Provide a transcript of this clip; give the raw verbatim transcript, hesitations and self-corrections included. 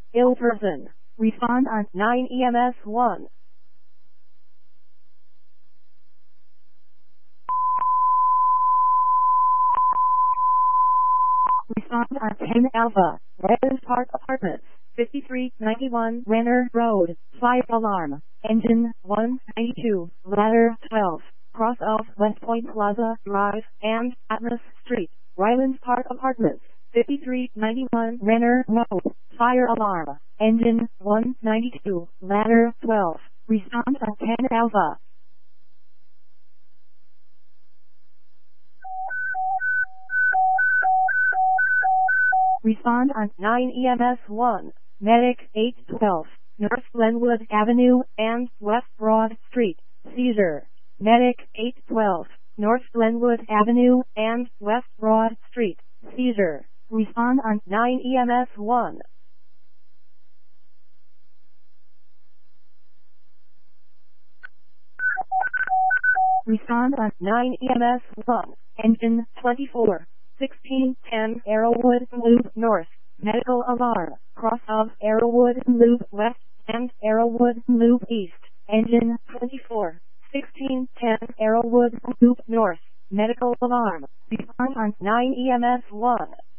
ill person. Respond on nine E M S one. Respond on ten Alpha, Redlands Park Apartments, fifty-three ninety-one Renner Road, fire alarm, engine one ninety-two, ladder twelve, cross off West Point Plaza Drive and Atlas Street, Rylands Park Apartments, fifty-three ninety-one Renner Road, fire alarm, engine one ninety-two, ladder twelve, respond on ten Alpha. Respond on nine E M S one, Medic eight twelve, North Glenwood Avenue and West Broad Street, seizure. Medic eight twelve, North Glenwood Avenue and West Broad Street, seizure. Respond on nine E M S one. Respond on nine E M S one, engine twenty-four. sixteen ten Arrowwood Loop North, medical alarm, cross of Arrowwood Loop West and Arrowwood Loop East, engine twenty-four, sixteen ten Arrowwood Loop North, medical alarm, respond on nine E M S one.